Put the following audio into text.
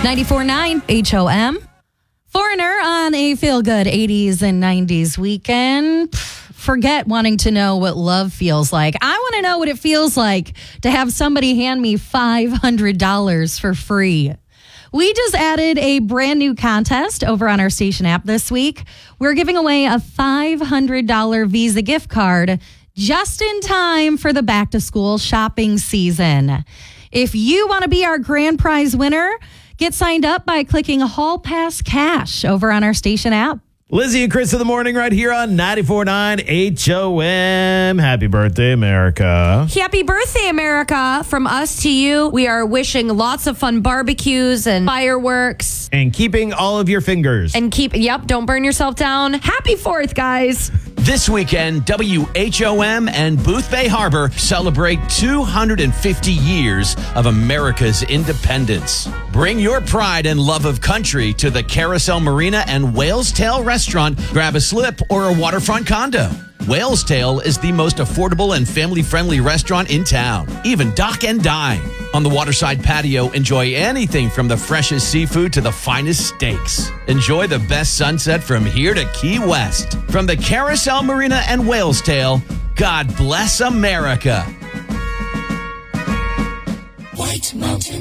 94.9 HOM. Foreigner on a feel-good 80s and 90s weekend. Forget wanting to know what love feels like. I want to know what it feels like to have somebody hand me $500 for free. We just added a brand new contest over on our station app this week. We're giving away a $500 Visa gift card just in time for the back-to-school shopping season. If you want to be our grand prize winner, get signed up by clicking Hall Pass Cash over on our station app. Lizzie and Chris in the morning right here on 94.9 HOM. Happy birthday, America. Happy birthday, America. From us to you, we are wishing lots of fun barbecues and fireworks. And keeping all of your fingers. And don't burn yourself down. Happy 4th, guys. This weekend, WHOM and Booth Bay Harbor celebrate 250 years of America's independence. Bring your pride and love of country to the Carousel Marina and Whale's Tail Restaurant. Grab a slip or a waterfront condo. Whale's Tail is the most affordable and family-friendly restaurant in town. Even dock and dine. On the waterside patio, enjoy anything from the freshest seafood to the finest steaks. Enjoy the best sunset from here to Key West. From the Carousel Marina and Whale's Tail, God bless America. White Mountain